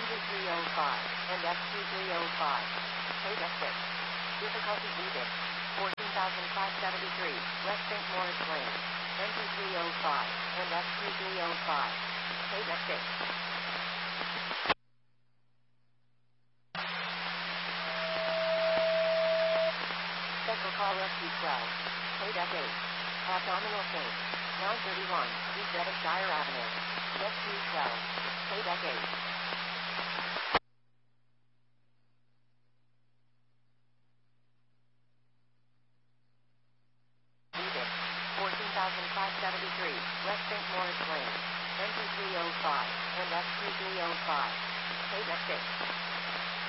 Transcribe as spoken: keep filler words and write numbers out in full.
three oh five, and F two three oh five. Page exit. Difficulty even. fourteen thousand five hundred seventy-three, West Saint Morris Lane. Entry three oh five, and F two three oh five. Page exit. Special call rescue twelve. Page F eight. Abdominal pain. nine thirty-one, East Devonshire Avenue. Rescue twelve. Page F eight. fourteen thousand five hundred seventy-three, West Saint Morris Lane. Entry three oh five, and F two three oh five. Page exit.